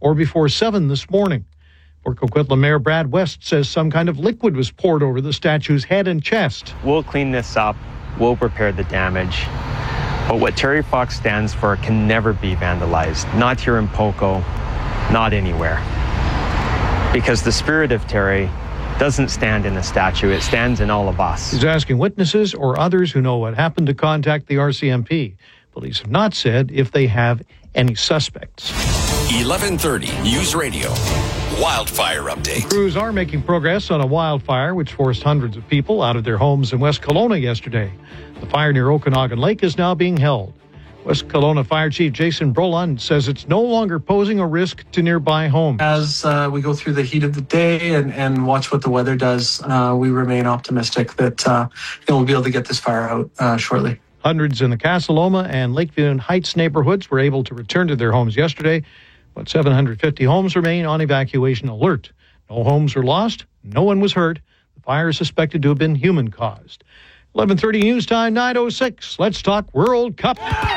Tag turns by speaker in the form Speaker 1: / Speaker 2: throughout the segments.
Speaker 1: or before 7 this morning. Port Coquitlam Mayor Brad West says some kind of liquid was poured over the statue's head and chest.
Speaker 2: We'll clean this up. We'll repair the damage. But what Terry Fox stands for can never be vandalized. Not here in Poco, not anywhere. Because the spirit of Terry doesn't stand in the statue, it stands in all of us.
Speaker 1: He's asking witnesses or others who know what happened to contact the RCMP. Police have not said if they have any suspects.
Speaker 3: 11:30 News Radio. Wildfire update.
Speaker 1: Crews are making progress on a wildfire which forced hundreds of people out of their homes in West Kelowna yesterday. The fire near Okanagan Lake is now being held. West Kelowna Fire Chief Jason Brolin says it's no longer posing a risk to nearby homes.
Speaker 4: As we go through the heat of the day and watch what the weather does, we remain optimistic that we'll be able to get this fire out shortly.
Speaker 1: Hundreds in the Casa Loma and Lakeview Heights neighborhoods were able to return to their homes yesterday, but 750 homes remain on evacuation alert. No homes were lost. No one was hurt. The fire is suspected to have been human-caused. 11:30 news time, 9:06. Let's talk World Cup.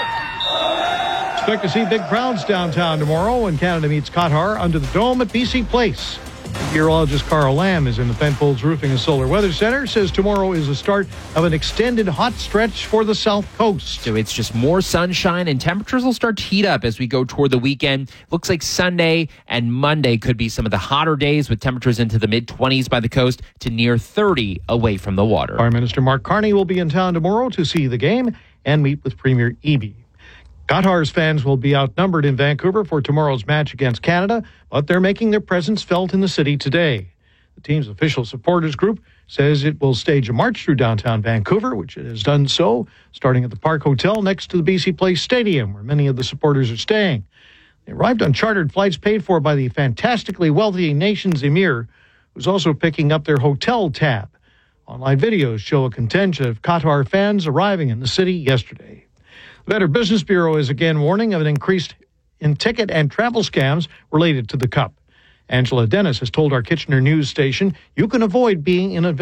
Speaker 1: Expect to see big crowds downtown tomorrow when Canada meets Qatar under the dome at BC Place. Meteorologist Carl Lamb is in the Penfolds Roofing and Solar Weather Center, says tomorrow is the start of an extended hot stretch for the South Coast.
Speaker 5: So it's just more sunshine and temperatures will start to heat up as we go toward the weekend. Looks like Sunday and Monday could be some of the hotter days with temperatures into the mid-20s by the coast to near 30 away from the water.
Speaker 1: Prime Minister Mark Carney will be in town tomorrow to see the game and meet with Premier Eby. Qatar's fans will be outnumbered in Vancouver for tomorrow's match against Canada, but they're making their presence felt in the city today. The team's official supporters group says it will stage a march through downtown Vancouver, which it has done so, starting at the Park Hotel next to the BC Place Stadium, where many of the supporters are staying. They arrived on chartered flights paid for by the fantastically wealthy nation's emir, who's also picking up their hotel tab. Online videos show a contingent of Qatar fans arriving in the city yesterday. The Better Business Bureau is again warning of an increase in ticket and travel scams related to the Cup. Angela Dennis has told our Kitchener news station, you can avoid being a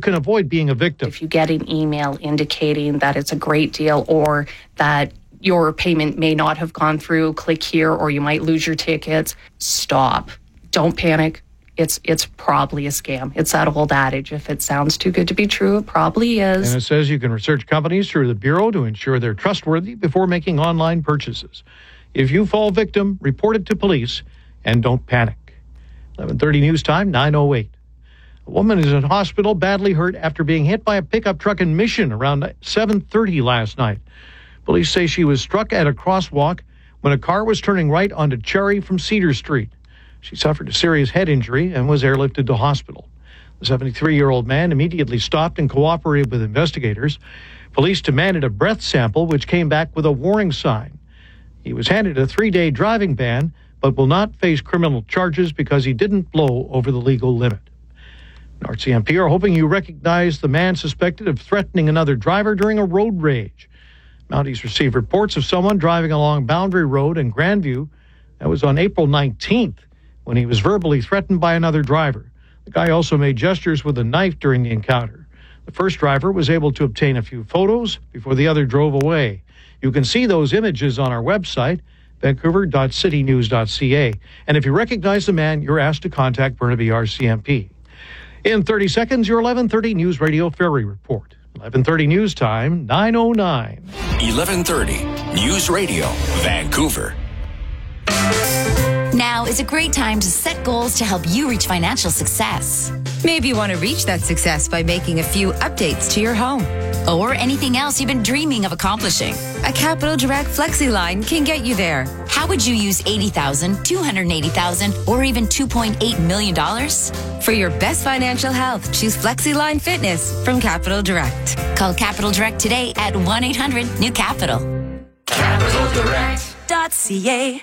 Speaker 1: victim.
Speaker 6: If you get an email indicating that it's a great deal or that your payment may not have gone through, click here or you might lose your tickets, stop. Don't panic. It's probably a scam. It's that old adage, if it sounds too good to be true, it probably is.
Speaker 1: And it says you can research companies through the Bureau to ensure they're trustworthy before making online purchases. If you fall victim, report it to police and don't panic. 11:30 news time, 9:08. A woman is in hospital badly hurt after being hit by a pickup truck in Mission around 7:30 last night. Police say she was struck at a crosswalk when a car was turning right onto Cherry from Cedar Street. She suffered a serious head injury and was airlifted to hospital. The 73-year-old man immediately stopped and cooperated with investigators. Police demanded a breath sample, which came back with a warning sign. He was handed a 3-day driving ban, but will not face criminal charges because he didn't blow over the legal limit. RCMP are hoping you recognize the man suspected of threatening another driver during a road rage. Mounties received reports of someone driving along Boundary Road in Grandview. That was on April 19th. When he was verbally threatened by another driver. The guy also made gestures with a knife during the encounter. The first driver was able to obtain a few photos before the other drove away. You can see those images on our website, vancouver.citynews.ca. And if you recognize the man, you're asked to contact Burnaby RCMP. In 30 seconds, your 11:30 News Radio Ferry Report. 11:30 news time, 9:09.
Speaker 3: 11:30 News Radio, Vancouver.
Speaker 7: Now is a great time to set goals to help you reach financial success.
Speaker 8: Maybe you want to reach that success by making a few updates to your home.
Speaker 7: Or anything else you've been dreaming of accomplishing.
Speaker 8: A Capital Direct FlexiLine can get you there.
Speaker 7: How would you use $80,000, $280,000, or even $2.8 million?
Speaker 8: For your best financial health, choose FlexiLine Fitness from Capital Direct.
Speaker 7: Call Capital Direct today at 1-800-NEW-CAPITAL.
Speaker 8: CapitalDirect.ca.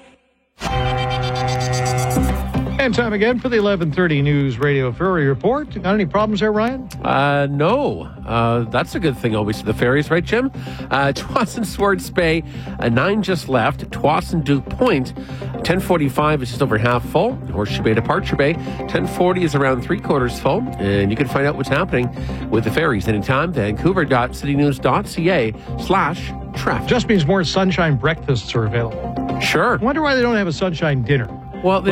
Speaker 1: And time again for the 11:30 News Radio Ferry Report. Got any problems there, Ryan?
Speaker 9: No. That's a good thing always to the ferries, right, Jim? Tsawwassen Swartz Bay, 9 just left. Tsawwassen Duke Point, 10:45 is just over half full. Horseshoe Bay Departure Bay, 10:40 is around 3/4 full. And you can find out what's happening with the ferries anytime. Vancouver.citynews.ca/traffic.
Speaker 1: Just means more sunshine breakfasts are available.
Speaker 9: Sure.
Speaker 1: I wonder why they don't have a sunshine dinner.
Speaker 9: Well,